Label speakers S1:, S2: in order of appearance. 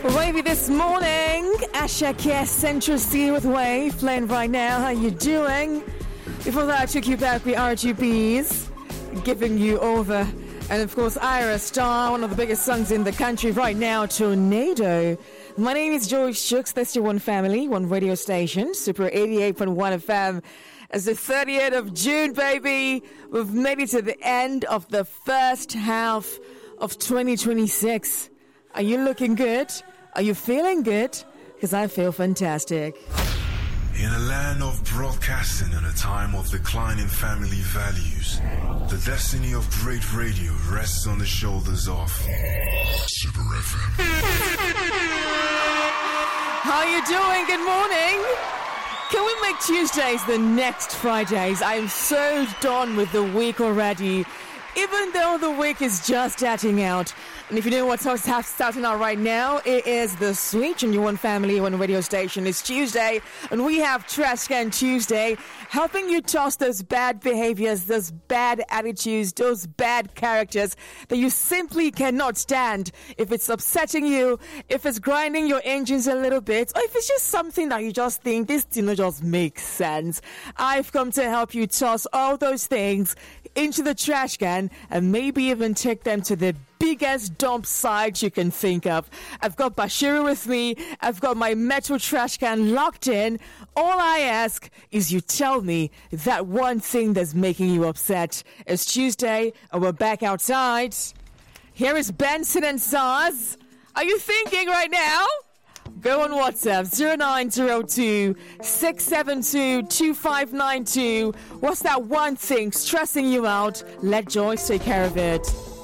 S1: Wavy this morning, Asha Care Central C with Wave playing right now. How you doing? Before that, I took you back with RGBs, giving you over. And of course, Ira Star, one of the biggest songs in the country right now, Tornado. My name is Joy Shooks. That's your one family, one radio station, Super 88.1 FM. It's the 30th of June, baby. We've made it to the end of the first half of 2026. Are you looking good? Are you feeling good? Because I feel fantastic.
S2: In a land of broadcasting and a time of declining family values, the destiny of great radio rests on the shoulders of Super FM.
S1: How are you doing? Good morning. Can we make Tuesdays the next Fridays? I am so done with the week already, even though the week is just starting out. And if you know what's starting out right now, it is The Switch on your one family, one radio station. It's Tuesday, and we have Trash Can Tuesday, helping you toss those bad behaviors, those bad attitudes, those bad characters that you simply cannot stand. If it's upsetting you, if it's grinding your engines a little bit, or if it's just something that you just think, this just makes sense. I've come to help you toss all those things into the trash can and maybe even take them to the biggest dump site you can think of. I've got Bashiru with me. I've got my metal trash can locked in. All I ask is you tell me that one thing that's making you upset. It's Tuesday and we're back outside. Here is Benson and Saz. Are you thinking right now? Go on WhatsApp 0902 672 2592. What's that one thing stressing you out? Let Joyce take care of it.